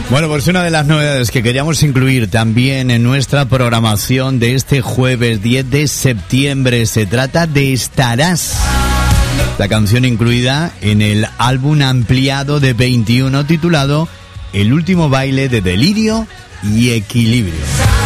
Bueno, pues una de las novedades que queríamos incluir también en nuestra programación de este jueves 10 de septiembre se trata de Estarás. La canción incluida en el álbum ampliado de 21 titulado El último baile de Delirio y Equilibrio.